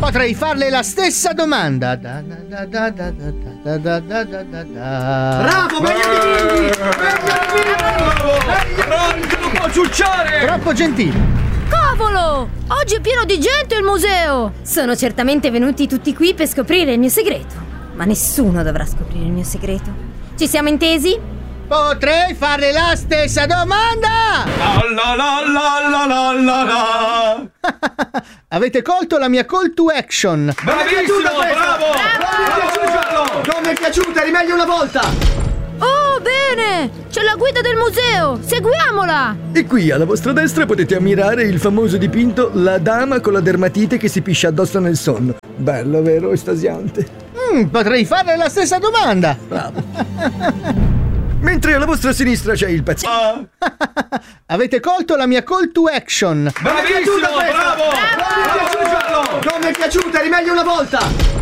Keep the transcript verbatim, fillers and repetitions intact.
Potrei farle la stessa domanda. Da, da, da, da, da, da, da, da, da, da. Bravo, meglio di Vinti! Bravo, non può ciucciare! Troppo gentile. Cavolo! Oggi è pieno di gente il museo! Sono certamente venuti tutti qui per scoprire il mio segreto. Ma nessuno dovrà scoprire il mio segreto. Ci siamo intesi? Potrei farle la stessa domanda. La la la la la la la. Avete colto la mia call to action. Bravissimo, bravo! Bravo! Non mi è piaciuta, rimeglio una volta! Oh, bene! C'è la guida del museo! Seguiamola! E qui alla vostra destra potete ammirare il famoso dipinto La dama con la dermatite che si piscia addosso nel sonno. Bello, vero? Estasiante. Mm, potrei farle la stessa domanda. Bravo. Mentre alla vostra sinistra c'è il pezzo. Ah. Avete colto la mia call to action. Bravissimo, bravo! Non mi è piaciuta, rimeglio una volta!